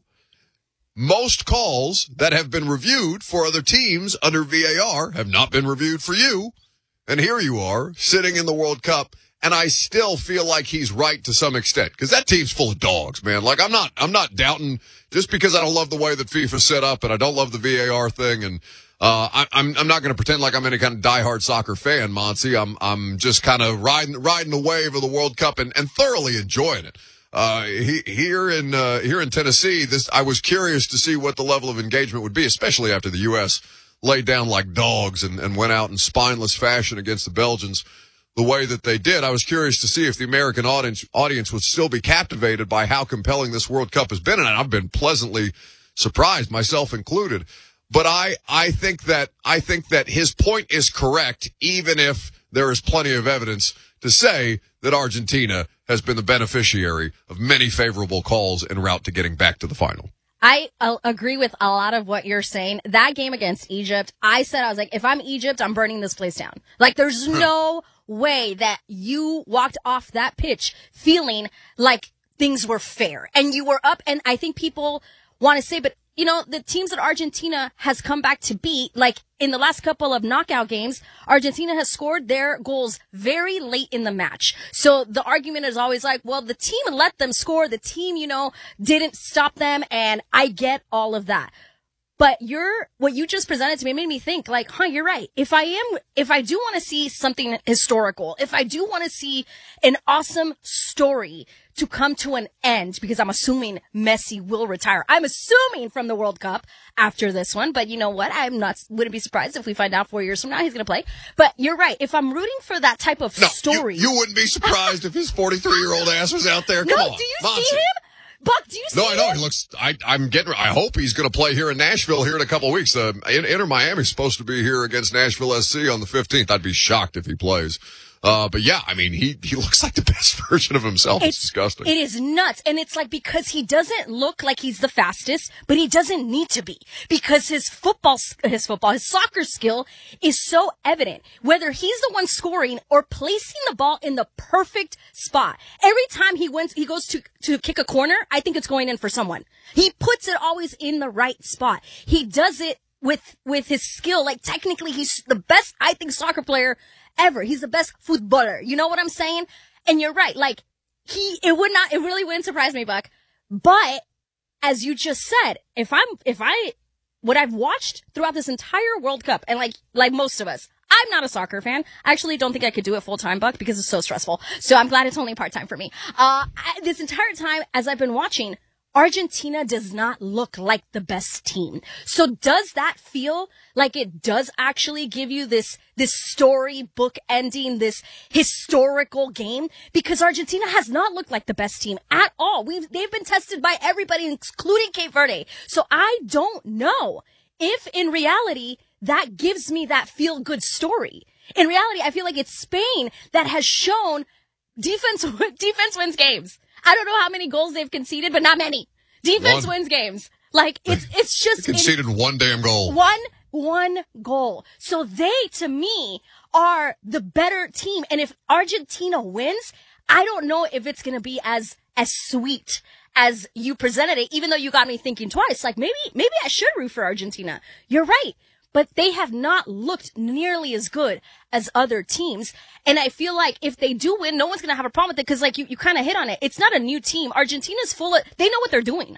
Most calls that have been reviewed for other teams under V A R have not been reviewed for you. And here you are sitting in the World Cup. And I still feel like he's right to some extent because that team's full of dogs, man. Like I'm not, I'm not doubting just because I don't love the way that FIFA's set up and I don't love the V A R thing. And, uh, I, I'm, I'm not going to pretend like I'm any kind of diehard soccer fan, Monty. I'm, I'm just kind of riding, riding the wave of the World Cup and, and thoroughly enjoying it. Uh, he, here in, uh, here in Tennessee, this, I was curious to see what the level of engagement would be, especially after the U S laid down like dogs and, and went out in spineless fashion against the Belgians the way that they did. I was curious to see if the American audience, audience would still be captivated by how compelling this World Cup has been. And I've been pleasantly surprised, myself included. But I, I think that, I think that his point is correct, even if there is plenty of evidence to say that Argentina has been the beneficiary of many favorable calls en route to getting back to the final. I uh, agree with a lot of what you're saying. That game against Egypt, I said, I was like, if I'm Egypt, I'm burning this place down. Like, there's no way that you walked off that pitch feeling like things were fair and you were up. And I think people want to say, but you know, the teams that Argentina has come back to beat, like in the last couple of knockout games, Argentina has scored their goals very late in the match. So the argument is always like, well, the team let them score. The team, you know, didn't stop them. And I get all of that. But you're, what you just presented to me made me think like, huh, you're right. If I am, if I do want to see something historical, if I do want to see an awesome story to come to an end, because I'm assuming Messi will retire. I'm assuming from the World Cup after this one, but you know what? I'm not, wouldn't be surprised if we find out four years from now he's going to play. But you're right. If I'm rooting for that type of no, story. You, you wouldn't be surprised if his forty-three year old ass was out there. Come no, on. do you Monty. see him? Buck, do you see No, I know. him? He looks, I, I'm getting, I hope he's going to play here in Nashville here in a couple of weeks. Uh, Inter Miami's supposed to be here against Nashville S C on the fifteenth. I'd be shocked if he plays. Uh, but yeah, I mean, he, he looks like the best version of himself. It's, it's disgusting. It is nuts. And it's like, because he doesn't look like he's the fastest, but he doesn't need to be, because his football, his football, his soccer skill is so evident, whether he's the one scoring or placing the ball in the perfect spot. Every time he wins, he goes to, to kick a corner, I think it's going in for someone. He puts it always in the right spot. He does it with, with his skill. Like technically he's the best, I think, soccer player ever. He's the best footballer. You know what I'm saying? And you're right. Like he, it would not, it really wouldn't surprise me, Buck. But as you just said, if I'm, if I, what I've watched throughout this entire World Cup, and like, like most of us, I'm not a soccer fan. I actually don't think I could do it full time, Buck, because it's so stressful. So I'm glad it's only part time for me. Uh, I, this entire time, as I've been watching, Argentina does not look like the best team. So does that feel like it does actually give you this, this storybook ending, this historical game? Because Argentina has not looked like the best team at all. We've, they've been tested by everybody, including Cape Verde. So I don't know if in reality that gives me that feel good story. In reality, I feel like it's Spain that has shown defense, defense wins games. I don't know how many goals they've conceded, but not many. Defense one. wins games. Like, it's, it's just. They conceded in, one damn goal. One, one goal. So they, to me, are the better team. And if Argentina wins, I don't know if it's going to be as, as sweet as you presented it, even though you got me thinking twice. Like, maybe, maybe I should root for Argentina. You're right. But they have not looked nearly as good as other teams. And I feel like if they do win, no one's going to have a problem with it because, like, you, you kind of hit on it. It's not a new team. Argentina's full of, they know what they're doing.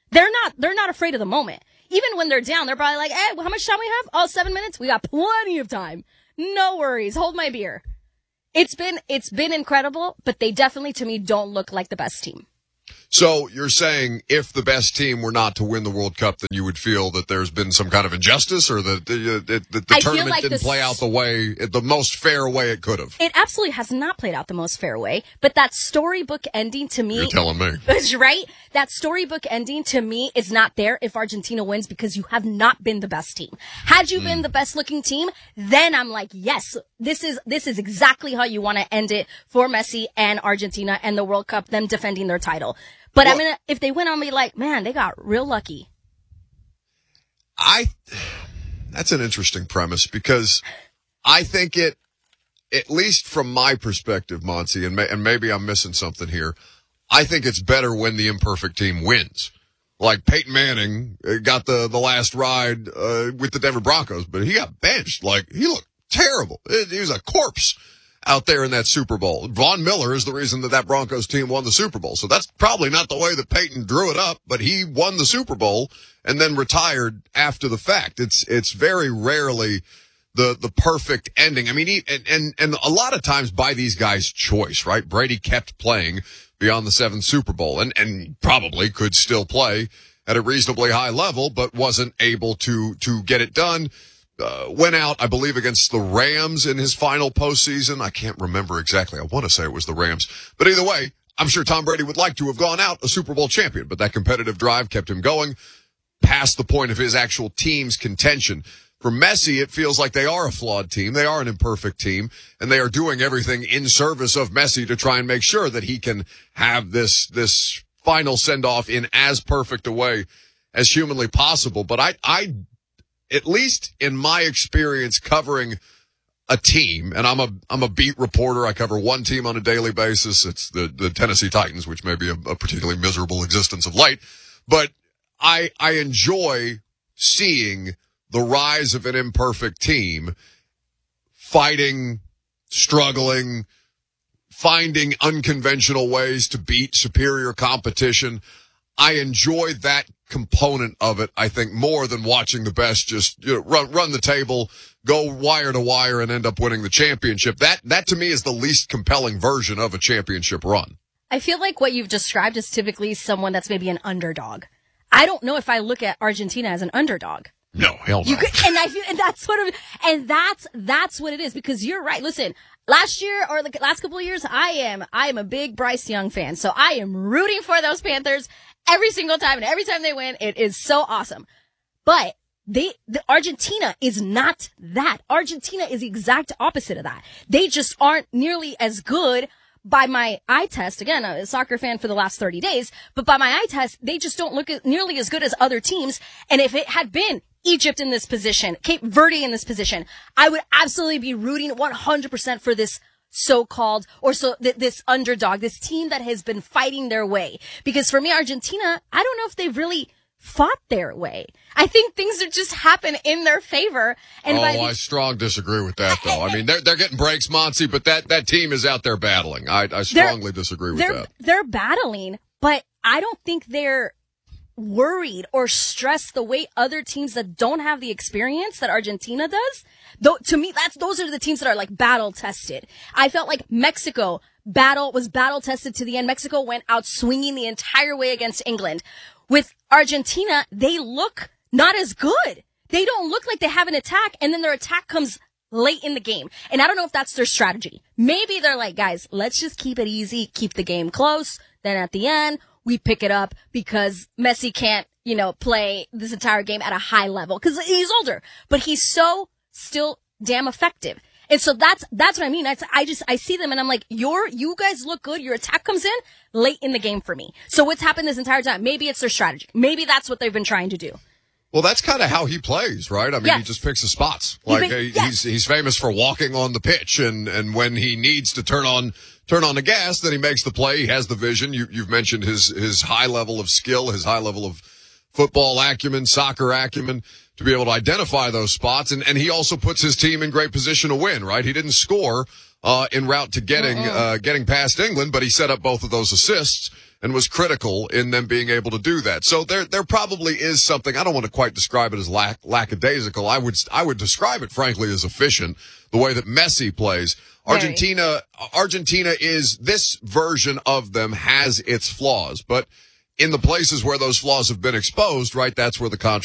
They're not, they're not afraid of the moment. Even when they're down, they're probably like, hey, how much time we have? Oh, seven minutes? We got plenty of time. No worries. Hold my beer. It's been, it's been incredible, but they definitely, to me, don't look like the best team. So you're saying if the best team were not to win the World Cup, then you would feel that there's been some kind of injustice, or that the, the, the, the tournament like didn't this, play out the way, the most fair way it could have. It absolutely has not played out the most fair way, but that storybook ending to me... You're telling me. Right? That storybook ending to me is not there if Argentina wins, because you have not been the best team. Had you mm. been the best looking team, then I'm like, yes, this is, this is exactly how you want to end it for Messi and Argentina and the World Cup, them defending their title. But well, I'm gonna, if they win, I'll be like, man, they got real lucky. I, that's an interesting premise, because I think it, at least from my perspective, Monty, and, may, and maybe I'm missing something here, I think it's better when the imperfect team wins. Like Peyton Manning got the, the last ride uh, with the Denver Broncos, but he got benched. Like, he looked terrible. He was a corpse out there in that Super Bowl. Von Miller is the reason that that Broncos team won the Super Bowl. So that's probably not the way that Peyton drew it up, but he won the Super Bowl and then retired after the fact. It's, it's very rarely the, the perfect ending. I mean, he, and, and, and a lot of times by these guys' choice, right? Brady kept playing beyond the seventh Super Bowl and, and probably could still play at a reasonably high level, but wasn't able to, to get it done. Uh, went out, I believe, against the Rams in his final postseason. I can't remember exactly. I want to say it was the Rams. But either way, I'm sure Tom Brady would like to have gone out a Super Bowl champion, but that competitive drive kept him going past the point of his actual team's contention. For Messi, it feels like they are a flawed team. They are an imperfect team, and they are doing everything in service of Messi to try and make sure that he can have this, this final send-off in as perfect a way as humanly possible. But I, I, at least in my experience covering a team, and I'm a I'm a beat reporter. I cover one team on a daily basis. It's the, the Tennessee Titans, which may be a, a particularly miserable existence of late. But I I enjoy seeing the rise of an imperfect team fighting, struggling, finding unconventional ways to beat superior competition. I enjoy that component of it, I think, more than watching the best just, you know, run, run the table, go wire to wire, and end up winning the championship. That, that to me is the least compelling version of a championship run. I feel like what you've described is typically someone that's maybe an underdog. I don't know if I look at Argentina as an underdog. No, hell no. You could, and I feel, and that's sort of, and that's, that's what it is, because you're right. Listen, last year or the last couple of years, I am, I am a big Bryce Young fan. So I am rooting for those Panthers every single time, and every time they win, it is so awesome. But they, the Argentina is not that. Argentina is the exact opposite of that. They just aren't nearly as good by my eye test. Again, I'm a soccer fan for the last thirty days, but by my eye test, they just don't look nearly as good as other teams. And if it had been Egypt in this position, Cape Verde in this position, I would absolutely be rooting one hundred percent for this so-called, or so th- this underdog, this team that has been fighting their way. Because for me, Argentina, I don't know if they've really fought their way. I think things are just happen in their favor. And oh, by the- I strong disagree with that, though. I mean, they're they're getting breaks, Monty, but that that team is out there battling. I I strongly they're, disagree with they're, that. They're battling, but I don't think they're worried or stressed the way other teams that don't have the experience that Argentina does. Though to me, that's those are the teams that are like battle tested. I felt like Mexico battle was battle tested to the end. Mexico went out swinging the entire way against England. With Argentina, they look not as good. They don't look like they have an attack, and then their attack comes late in the game. And I don't know if that's their strategy. Maybe they're like, guys, let's just keep it easy, keep the game close. Then at the end, we pick it up because Messi can't, you know, play this entire game at a high level because he's older, but he's so still damn effective. And so that's, that's what I mean. I, I just, I see them and I'm like, you're, you guys look good. Your attack comes in late in the game for me. So what's happened this entire time? Maybe it's their strategy. Maybe that's what they've been trying to do. Well, that's kind of how he plays, right? I mean, yes. he just picks his spots. Like, he, he, yes. he's, he's famous for walking on the pitch, and, and when he needs to turn on, turn on the gas, then he makes the play. He has the vision. You, you've mentioned his, his high level of skill, his high level of football acumen, soccer acumen, to be able to identify those spots. And, and he also puts his team in great position to win, right? He didn't score, uh, en route to getting, uh, getting past England, but he set up both of those assists. and was critical in them being able to do that. So there, there probably is something. I don't want to quite describe it as lack, lackadaisical. I would, I would describe it, frankly, as efficient. The way that Messi plays. Argentina, Argentina is this version of them has its flaws, but in the places where those flaws have been exposed, right, that's where the contrast